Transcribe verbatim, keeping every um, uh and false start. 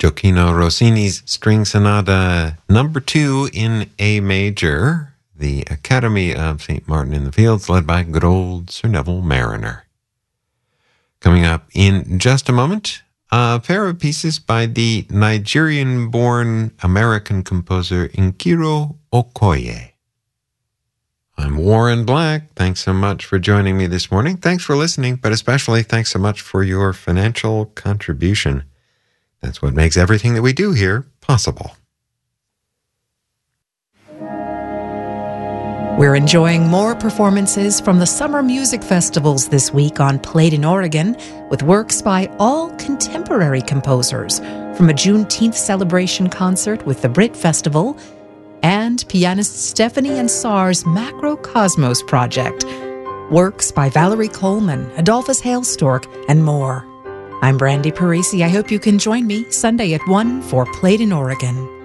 Gioacchino Rossini's String Sonata number two in A major, the Academy of Saint Martin in the Fields, led by good old Sir Neville Marriner. Coming up in just a moment, a pair of pieces by the Nigerian-born American composer Nkiru Okoye. I'm Warren Black. Thanks so much for joining me this morning. Thanks for listening, but especially thanks so much for your financial contribution. That's what makes everything that we do here possible. We're enjoying more performances from the summer music festivals this week on Played in Oregon, with works by all contemporary composers, from a Juneteenth celebration concert with the Brit Festival and pianist Stephanie Ansar's Macrocosmos project, works by Valerie Coleman, Adolphus Hailstork, and more. I'm Brandy Parisi. I hope you can join me Sunday at one for Played in Oregon.